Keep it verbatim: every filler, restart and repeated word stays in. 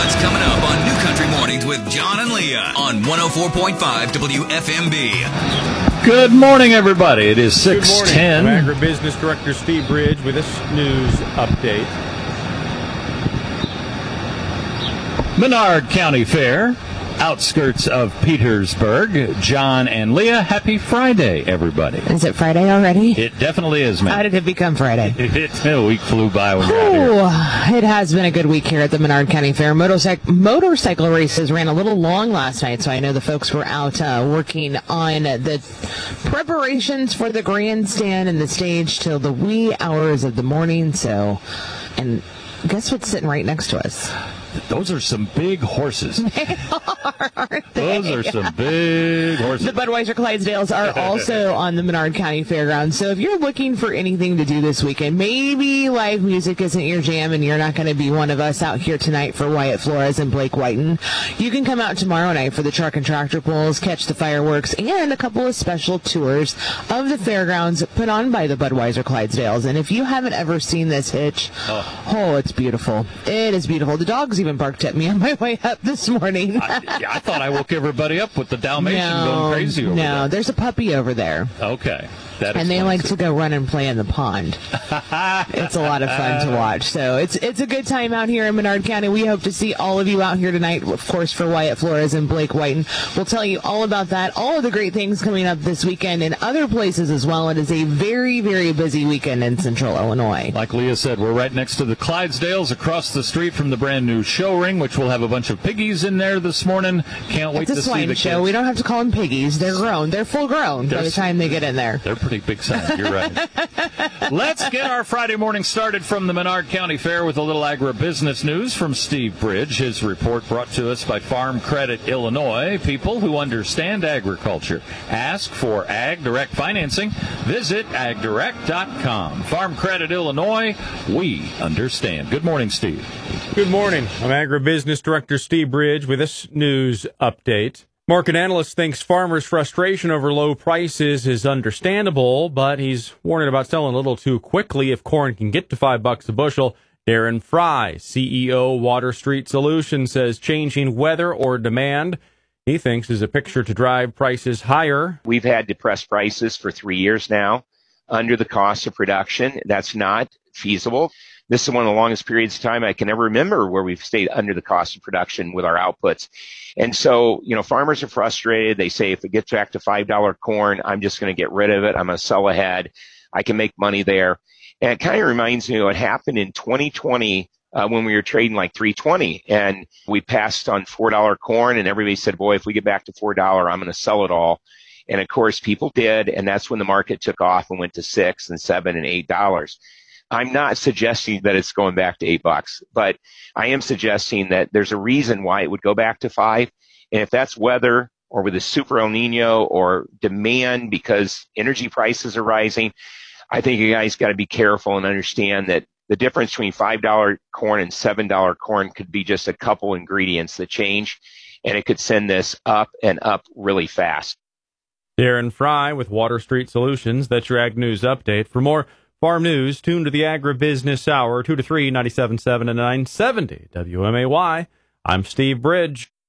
what's coming up on New Country Mornings with John and Leah on one oh four point five W F M B. Good morning, everybody. It is six ten. I'm Agribusiness Director Steve Bridge with this news update. Menard County Fair, outskirts of Petersburg. John and Leah, happy Friday, everybody. Is it Friday already? It definitely is, man. How did it become Friday? It, a week flew by when we got here. Ooh, it has been a good week here at the Menard County Fair. Motorcycle, motorcycle races ran a little long last night, so I know the folks were out uh, working on the preparations for the grandstand and the stage till the wee hours of the morning. So, and guess what's sitting right next to us? Those are some big horses. They are, aren't they? Those are some big horses. The Budweiser Clydesdales are also on the Menard County Fairgrounds. So if you're looking for anything to do this weekend, maybe live music isn't your jam and you're not going to be one of us out here tonight for Wyatt Flores and Blake Whiten, you can come out tomorrow night for the truck and tractor pulls, catch the fireworks, and a couple of special tours of the fairgrounds put on by the Budweiser Clydesdales. And if you haven't ever seen this hitch, oh, oh it's beautiful. It is beautiful. The dogs even barked at me on my way up this morning. I, yeah, I thought I woke everybody up with the Dalmatian no, going crazy over no, there. No, there's a puppy over there. Okay. That and they like to go run and play in the pond. It's a lot of fun to watch. So it's it's a good time out here in Menard County. We hope to see all of you out here tonight, of course, for Wyatt Flores and Blake Whiten. We'll tell you all about that, all of the great things coming up this weekend in other places as well. It is a very, very busy weekend in Central Illinois. Like Leah said, we're right next to the Clydesdales, across the street from the brand new show ring, which will have a bunch of piggies in there this morning. Can't wait it's to a see swine the show. kids. We don't have to call them piggies. They're grown. They're full grown They're by the time they get in there. They're pretty big size. You're right. Let's get our Friday morning started from the Menard County Fair with a little agribusiness news from Steve Bridge. His report brought to us by Farm Credit Illinois. People who understand agriculture. Ask for Ag Direct financing. Visit ag direct dot com. Farm Credit Illinois, we understand. Good morning, Steve. Good morning. I'm Agribusiness Director Steve Bridge with this news update. Market analyst thinks farmers' frustration over low prices is understandable, but he's warning about selling a little too quickly if corn can get to five bucks a bushel. Darren Fry, C E O Water Street Solutions, says changing weather or demand, he thinks, is a picture to drive prices higher. We've had depressed prices for three years now under the cost of production. That's not feasible. This is one of the longest periods of time I can ever remember where we've stayed under the cost of production with our outputs. And so, you know, farmers are frustrated. They say, if it gets back to five dollar corn, I'm just going to get rid of it. I'm going to sell ahead. I can make money there. And it kind of reminds me of what happened in twenty twenty uh, when we were trading like three twenty. And we passed on four dollar corn, and everybody said, boy, if we get back to four dollars, I'm going to sell it all. And of course, people did. And that's when the market took off and went to six and seven and eight dollars. I'm not suggesting that it's going back to eight bucks, but I am suggesting that there's a reason why it would go back to five. And if that's weather or with a super El Nino or demand because energy prices are rising, I think you guys got to be careful and understand that the difference between five dollar corn and seven dollar corn could be just a couple ingredients that change, and it could send this up and up really fast. Darren Fry with Water Street Solutions. That's your Ag News Update. For more farm news, tune to the Agribusiness Hour, two to three, ninety-seven point seven and nine seventy W M A Y. I'm Steve Bridge.